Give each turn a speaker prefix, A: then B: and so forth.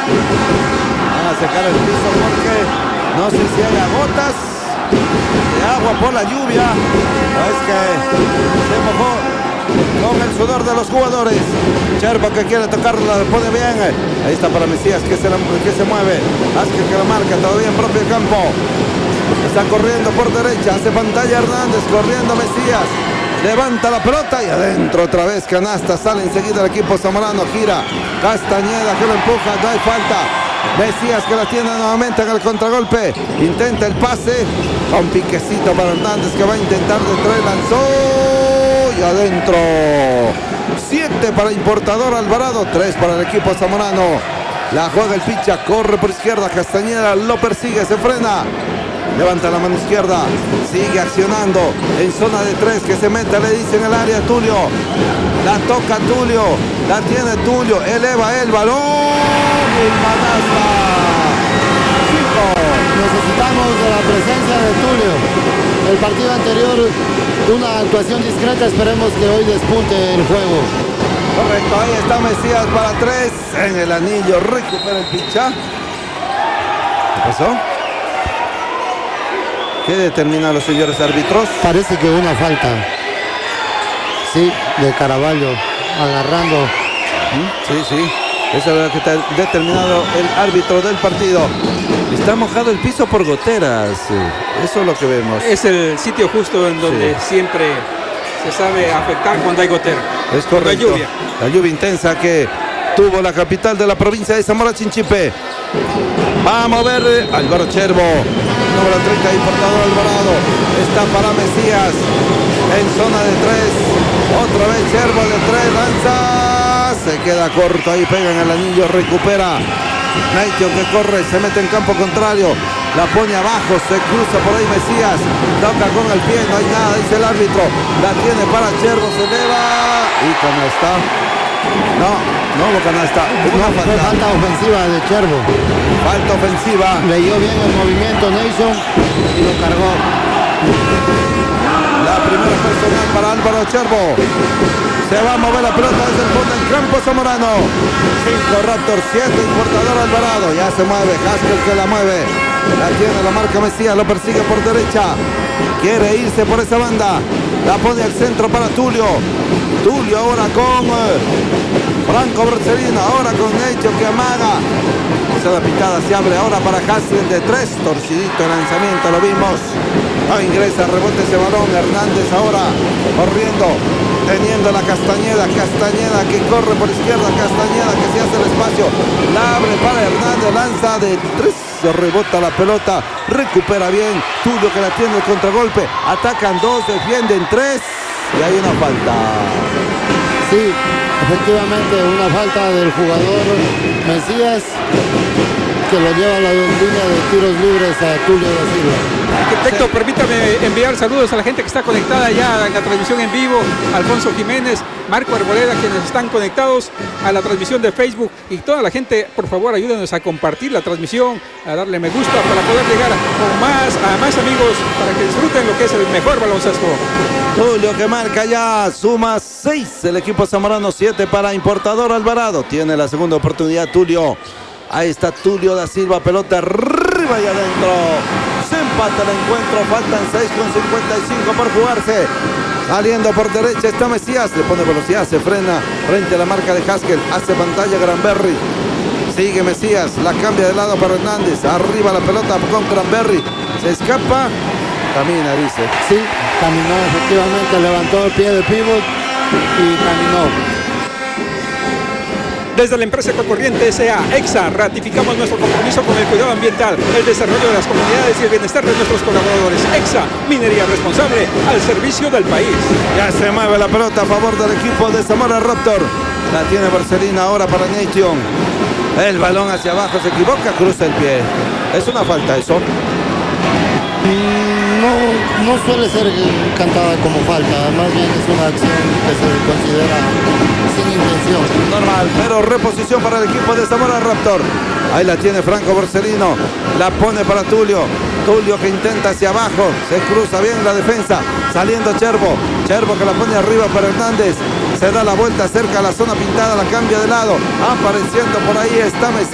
A: Van a secar el piso porque no sé si haya gotas de agua por la lluvia o es que se mojó con el sudor de los jugadores. Cherbo que quiere tocarla, la pone bien. Ahí está para Mesías que se mueve. Haskell que la marca todavía en propio campo. Está corriendo por derecha, hace pantalla Hernández, corriendo Mesías. Levanta la pelota y adentro otra vez canasta. Sale enseguida el equipo zamorano, gira Castañeda que lo empuja, no hay falta. Mesías que la tiene nuevamente en el contragolpe. Intenta el pase. Un piquecito para Hernández que va a intentar de tres. Lanzó y adentro. 7 para Importador Alvarado, 3 para el equipo zamorano. La juega el Picha, corre por izquierda. Castañeda lo persigue, se frena. Levanta la mano izquierda, sigue accionando en zona de 3, que se meta, le dice en el área Tulio. La toca Tulio, la tiene Tulio, eleva el balón y canasta. 5.
B: Necesitamos de la presencia de Tulio. El partido anterior, una actuación discreta, esperemos que hoy despunte el juego.
A: Correcto, ahí está Mesías para 3, en el anillo, recupera el Picha. ¿Qué pasó? ¿Qué determinan los señores árbitros?
B: Parece que una falta. Sí, de Caraballo, agarrando.
A: Sí. Eso es lo que está determinado el árbitro del partido. Está mojado el piso por goteras. Eso es lo que vemos.
C: Es el sitio justo en donde siempre se sabe afectar cuando hay gotera.
A: Es correcto.
C: La
A: lluvia intensa que tuvo la capital de la provincia de Zamora Chinchipe. Vamos a ver Álvaro Cherbo, número 30, Importador Alvarado. Está para Mesías en zona de 3. Otra vez Cherbo de 3, lanza. Se queda corto, ahí pega en el anillo, recupera. Nation que corre, se mete en campo contrario. La pone abajo, se cruza por ahí Mesías. Toca con el pie, no hay nada, dice el árbitro. La tiene para Cherbo, se eleva. Y canasta. No hubo canasta.
B: Fue falta ofensiva de Cherbo.
A: Falta ofensiva.
B: Leyó bien el movimiento Nation y lo cargó.
A: La primera personal para Álvaro Cherbo. Se va a mover la pelota desde el fondo en campo zamorano. 5 Raptor, 7 Importador Alvarado. Ya se mueve, Haskell que la mueve. La tiene, la marca Mesías, lo persigue por derecha. Quiere irse por esa banda. La pone al centro para Tulio. Tulio ahora con Franco Borselino, ahora con Necho que amaga. Esa la picada se abre ahora para Haskell de 3. Torcidito el lanzamiento, lo vimos. No ingresa, rebote ese balón. Hernández ahora corriendo, teniendo la Castañeda que corre por izquierda. Castañeda que se hace el espacio. La abre para Hernández, lanza de 3. Rebota la pelota, recupera bien. Tulio que la tiene el contragolpe. Atacan 2, defienden 3. Y hay una falta.
B: Sí, efectivamente una falta del jugador Mesías, que lo lleva a la línea de tiros libres a Tulio da Silva.
C: Arquitecto, permítame enviar saludos a la gente que está conectada ya en la transmisión en vivo. Alfonso Jiménez, Marco Arboleda, quienes están conectados a la transmisión de Facebook, y toda la gente, por favor, ayúdenos a compartir la transmisión, a darle me gusta para poder llegar a más amigos, para que disfruten lo que es el mejor baloncesto.
A: Tulio que marca ya, suma 6 el equipo zamorano, 7 para Importador Alvarado. Tiene la segunda oportunidad Tulio. Ahí está Tulio da Silva, pelota arriba y adentro. Se empata el encuentro, faltan 6:55 por jugarse. Saliendo por derecha está Mesías, le pone velocidad, se frena frente a la marca de Haskell, hace pantalla Granberry. Sigue Mesías, la cambia de lado para Hernández, arriba la pelota con Granberry, se escapa, camina, dice.
B: Sí, caminó efectivamente, levantó el pie de pivot y caminó.
C: Desde la empresa Ecocorriente S.A. EXA, ratificamos nuestro compromiso con el cuidado ambiental, el desarrollo de las comunidades y el bienestar de nuestros colaboradores. EXA, minería responsable al servicio del país.
A: Ya se mueve la pelota a favor del equipo de Zamora Raptor. La tiene Borselino ahora para Nation. El balón hacia abajo, se equivoca, cruza el pie. ¿Es una falta eso?
B: No suele ser cantada como falta, más bien es una acción que se considera sin intención.
A: Normal, pero reposición para el equipo de Zamora Raptor. Ahí la tiene Franco Borselino, la pone para Tulio. Tulio que intenta hacia abajo, se cruza bien la defensa, saliendo Cherbo que la pone arriba para Hernández. Se da la vuelta cerca a la zona pintada, la cambia de lado, apareciendo por ahí está Mesías.